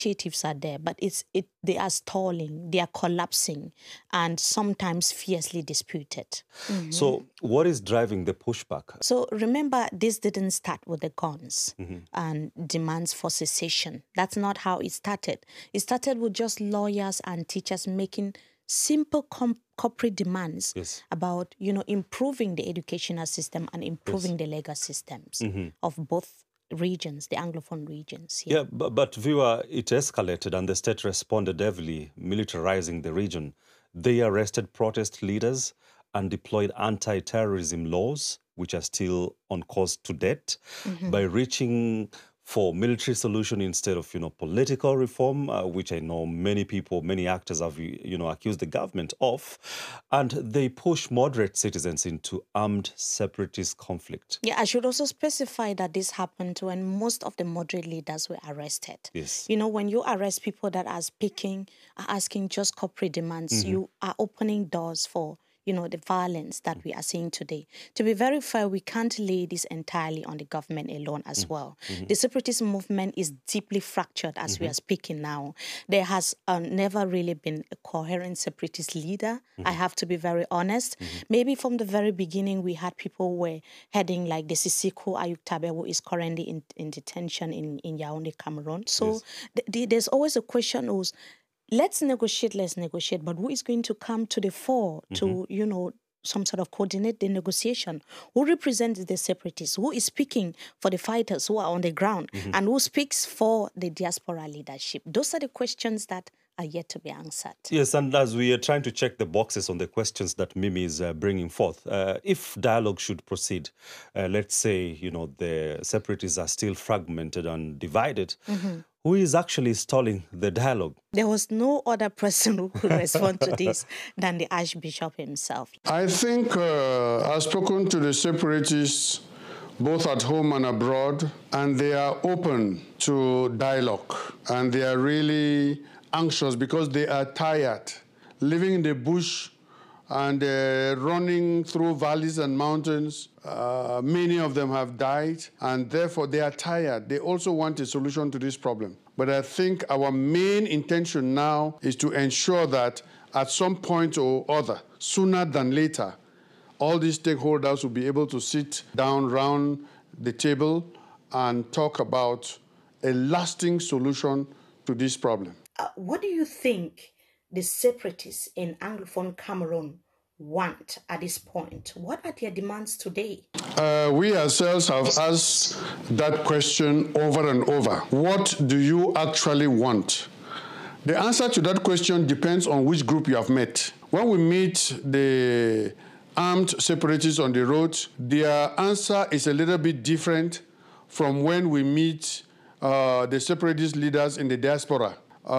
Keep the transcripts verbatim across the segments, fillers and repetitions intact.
initiatives are there, but it's it they are stalling, they are collapsing, and sometimes fiercely disputed. Mm-hmm. So what is driving the pushback? So remember, this didn't start with the guns mm-hmm. and demands for cessation. That's not how it started. It started with just lawyers and teachers making simple com- corporate demands yes. about, you know, improving the educational system and improving yes. the legal systems mm-hmm. of both regions, the Anglophone regions. Yeah, yeah but, but viewer, it escalated and the state responded heavily, militarizing the region. They arrested protest leaders and deployed anti-terrorism laws, which are still on course to date, mm-hmm. by reaching for military solution instead of, you know, political reform, uh, which I know many people, many actors have, you know, accused the government of. And they push moderate citizens into armed separatist conflict. Yeah, I should also specify that this happened when most of the moderate leaders were arrested. Yes. You know, when you arrest people that are speaking, are asking just corporate demands, mm-hmm. you are opening doors for, you know, the violence that we are seeing today. To be very fair, we can't lay this entirely on the government alone as mm-hmm. well. Mm-hmm. The separatist movement is deeply fractured as mm-hmm. we are speaking now. There has uh, never really been a coherent separatist leader. Mm-hmm. I have to be very honest. Mm-hmm. Maybe from the very beginning, we had people who were heading like the Sisiko Ayuktabe, who is currently in, in detention in, in Yaoundé, Cameroon. So yes. th- th- there's always a question who's, let's negotiate, let's negotiate, but who is going to come to the fore mm-hmm. to, you know, some sort of coordinate the negotiation? Who represents the separatists? Who is speaking for the fighters who are on the ground? Mm-hmm. And who speaks for the diaspora leadership? Those are the questions that are yet to be answered. Yes, and as we are trying to check the boxes on the questions that Mimi is uh, bringing forth, uh, if dialogue should proceed, uh, let's say, you know, the separatists are still fragmented and divided, mm-hmm. who is actually stalling the dialogue? There was no other person who could respond to this than the Archbishop himself. I think uh, I've spoken to the separatists both at home and abroad, and they are open to dialogue, and they are really anxious because they are tired living in the bush and uh, running through valleys and mountains. Uh, many of them have died, and therefore they are tired. They also want a solution to this problem. But I think our main intention now is to ensure that at some point or other, sooner than later, all these stakeholders will be able to sit down around the table and talk about a lasting solution to this problem. Uh, what do you think the separatists in Anglophone Cameroon want at this point? What are their demands today? Uh, we ourselves have asked that question over and over. What do you actually want? The answer to that question depends on which group you have met. When we meet the armed separatists on the road, their answer is a little bit different from when we meet uh, the separatist leaders in the diaspora.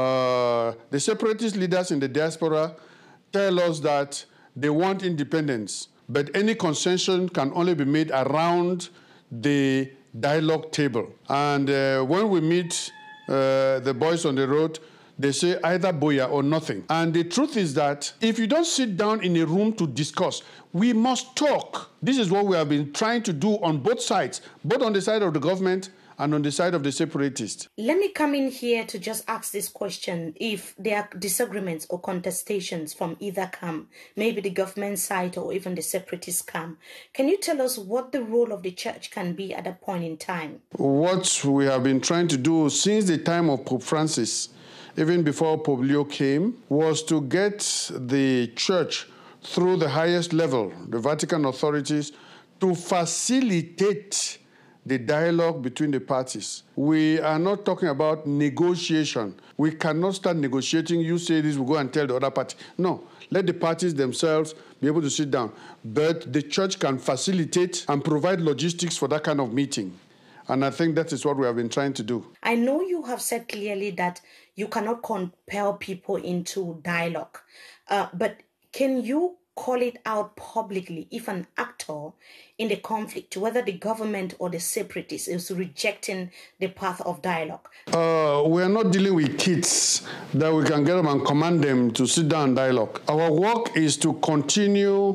Uh, the separatist leaders in the diaspora tell us that they want independence, but any concession can only be made around the dialogue table. And uh, when we meet uh, the boys on the road, they say either boya or nothing. And the truth is that if you don't sit down in a room to discuss, we must talk. This is what we have been trying to do on both sides, both on the side of the government and on the side of the separatists. Let me come in here to just ask this question. If there are disagreements or contestations from either camp, maybe the government side or even the separatist camp, can you tell us what the role of the church can be at that point in time? What we have been trying to do since the time of Pope Francis, even before Pope Leo came, was to get the church through the highest level, the Vatican authorities, to facilitate the dialogue between the parties. We are not talking about negotiation. We cannot start negotiating. You say this, we go and tell the other party. No, let the parties themselves be able to sit down. But the church can facilitate and provide logistics for that kind of meeting. And I think that is what we have been trying to do. I know you have said clearly that you cannot compel people into dialogue, uh, but can you call it out publicly if an actor in the conflict, whether the government or the separatists, is rejecting the path of dialogue? Uh, we are not dealing with kids that we can get them and command them to sit down and dialogue. Our work is to continue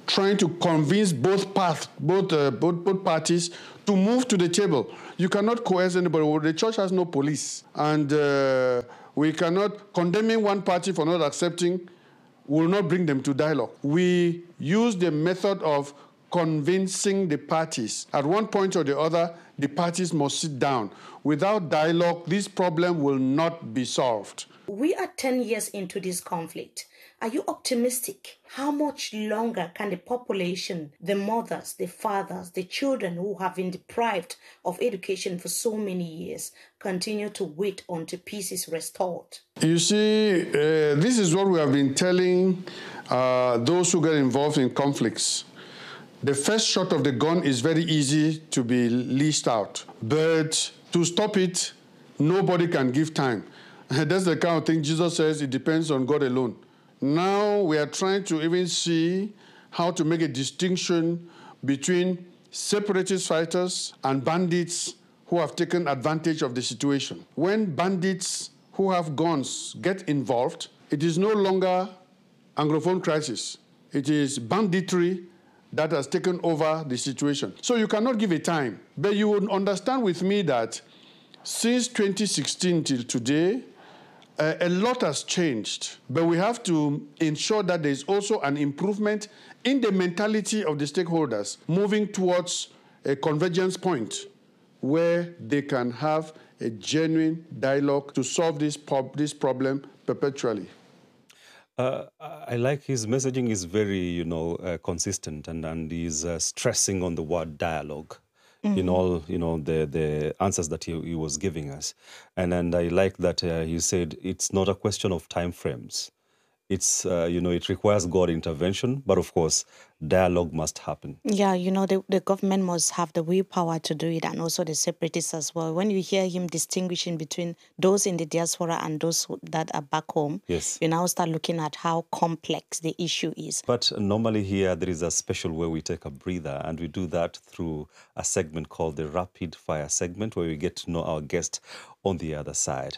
trying to convince both path, both, uh, both, both parties to move to the table. You cannot coerce anybody. The church has no police. And uh, we cannot, condemning one party for not accepting will not bring them to dialogue. We use the method of convincing the parties. At one point or the other, the parties must sit down. Without dialogue, this problem will not be solved. We are ten years into this conflict. Are you optimistic? How much longer can the population, the mothers, the fathers, the children who have been deprived of education for so many years continue to wait until peace is restored? You see, uh, this is what we have been telling uh, those who get involved in conflicts. The first shot of the gun is very easy to be leased out. But to stop it, nobody can give time. That's the kind of thing Jesus says it depends on God alone. Now we are trying to even see how to make a distinction between separatist fighters and bandits who have taken advantage of the situation. When bandits who have guns get involved, it is no longer Anglophone crisis. It is banditry that has taken over the situation. So you cannot give a time. But you will understand with me that since twenty sixteen till today, Uh, a lot has changed, but we have to ensure that there's also an improvement in the mentality of the stakeholders moving towards a convergence point where they can have a genuine dialogue to solve this, prob- this problem perpetually. Uh, I like his messaging is very, you know, uh, consistent, and, and he's uh, stressing on the word dialogue. Mm-hmm. In all, you know, the, the answers that he, he was giving us. And and I like that uh, he said it's not a question of time frames. It's, uh, you know, it requires God intervention, but of course, dialogue must happen. Yeah, you know, the, the government must have the willpower to do it, and also the separatists as well. When you hear him distinguishing between those in the diaspora and those that are back home, yes, you now start looking at how complex the issue is. But normally here, there is a special way we take a breather, and we do that through a segment called the Rapid Fire segment, where we get to know our guest on the other side.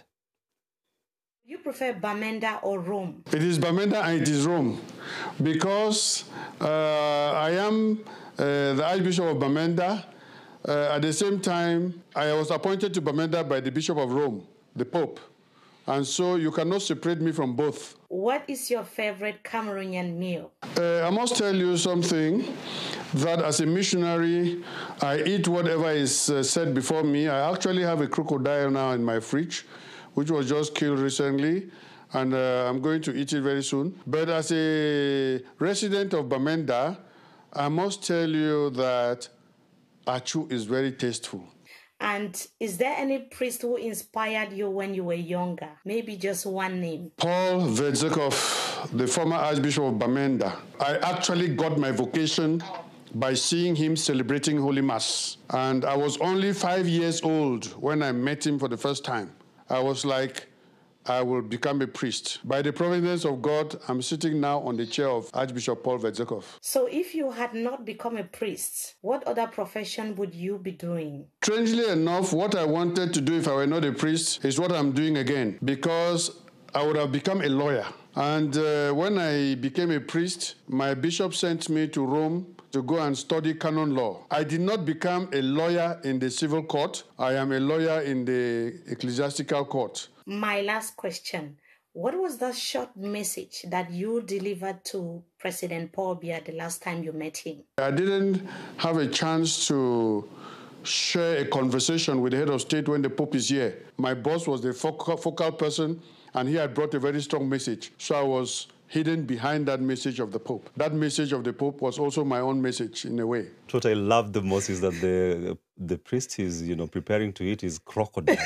You prefer Bamenda or Rome? It is Bamenda and it is Rome, because uh, I am uh, the Archbishop of Bamenda. Uh, at the same time, I was appointed to Bamenda by the Bishop of Rome, the Pope. And so you cannot separate me from both. What is your favorite Cameroonian meal? Uh, I must tell you something, that as a missionary, I eat whatever is uh, said before me. I actually have a crocodile now in my fridge, which was just killed recently, and uh, I'm going to eat it very soon. But as a resident of Bamenda, I must tell you that achu is very tasteful. And is there any priest who inspired you when you were younger? Maybe just one name. Paul Verdzekov, the former Archbishop of Bamenda. I actually got my vocation by seeing him celebrating Holy Mass. And I was only five years old when I met him for the first time. I was like, I will become a priest. By the providence of God, I'm sitting now on the chair of Archbishop Paul Verdzekov. So if you had not become a priest, what other profession would you be doing? Strangely enough, what I wanted to do if I were not a priest is what I'm doing again, because I would have become a lawyer. And uh, when I became a priest, my bishop sent me to Rome to go and study canon law. I did not become a lawyer in the civil court. I am a lawyer in the ecclesiastical court. My last question. What was the short message that you delivered to President Paul Biya the last time you met him? I didn't have a chance to share a conversation with the head of state when the Pope is here. My boss was the focal, focal person, and he had brought a very strong message. So I was hidden behind that message of the Pope. That message of the Pope was also my own message in a way. What I love the most is that the the priest is, you know, preparing to eat his crocodile.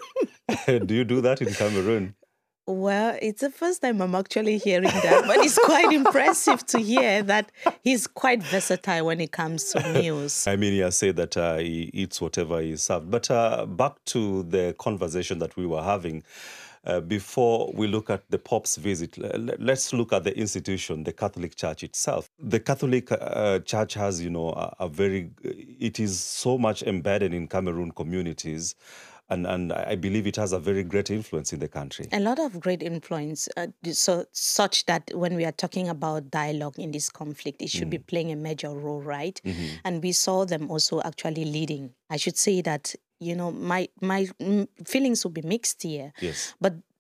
Do you do that in Cameroon? Well, it's the first time I'm actually hearing that, but it's quite impressive to hear that he's quite versatile when it comes to meals. I mean, he has said that uh, he eats whatever is served. But uh, back to the conversation that we were having. Uh, before we look at the Pope's visit, let's look at the institution, the Catholic Church itself. The Catholic uh, Church has, you know, a, a very, it is so much embedded in Cameroon communities. And, and I believe it has a very great influence in the country. A lot of great influence, uh, so such that when we are talking about dialogue in this conflict, it should mm. be playing a major role, right? Mm-hmm. And we saw them also actually leading. I should say that, you know, my my feelings will be mixed here. Yes. But